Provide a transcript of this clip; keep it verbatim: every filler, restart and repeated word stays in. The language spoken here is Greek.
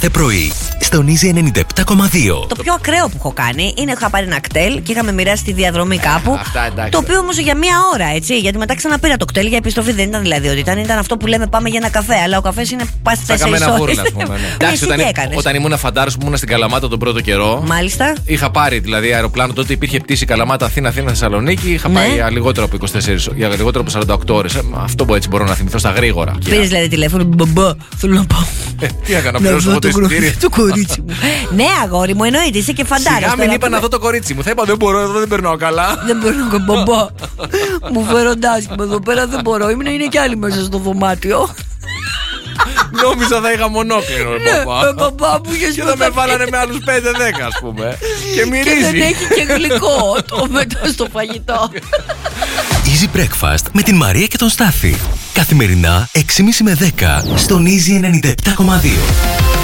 κάθε πρωί στον Easy ενενήντα επτά κόμμα δύο. Το πιο ακραίο που έχω κάνει είναι είχα πάρει ένα κτέλ και είχαμε μοιράσει τη διαδρομή κάπου. Αυτά, εντάξει. Το οποίο όμως για μία ώρα, έτσι. Γιατί μετά ξαναπήρα το κτέλ για επιστροφή. Δεν ήταν δηλαδή ότι ήταν, ήταν αυτό που λέμε πάμε για ένα καφέ. Αλλά ο καφές είναι πα στι τέσσερις ώρες. Εντάξει, όταν, όταν ήμουν φαντάρος που ήμουν στην Καλαμάτα τον πρώτο καιρό. Μάλιστα. Είχα πάρει δηλαδή αεροπλάνο, τότε υπήρχε πτήση Καλαμάτα Αθήνα, Αθήνα Θεσσαλονίκη. Είχα ναι. πάει για λιγότερο από είκοσι τέσσερις, για λιγότερο από σαράντα οκτώ ώρες. Αυτό που έτσι μπορώ να θυμηθώ στα γρήγορα. Πήρες δηλαδή τηλέφωνο, μπαμπά, θέλω να πάω. Ε, τι έκανα, πληρώσω εγώ το εισιτήριο. Το κορίτσι μου. Ναι, αγόρι μου, εννοείται, είσαι και φαντάρος. Σιγά μην είπα να δω το κορίτσι μου. Θα είπα δεν μπορώ, εδώ δεν περνάω καλά. Δεν περνάω, μπαμπά. Μου φέρονται άσχημα εδώ πέρα, δεν μπορώ. Είναι και άλλοι μέσα στο δωμάτιο. Νόμιζα θα είχα μονόκλινο, ναι, παπά. παπά μου και εδώ με βάλανε με άλλους πέντε δέκα, ας πούμε. Και μυρίζει. Και δεν έχει και γλυκό το μετά στο φαγητό. Easy Breakfast με την Μαρία και τον Στάφη. Καθημερινά έξι και μισή με δέκα στον Easy ενενήντα επτά κόμμα δύο.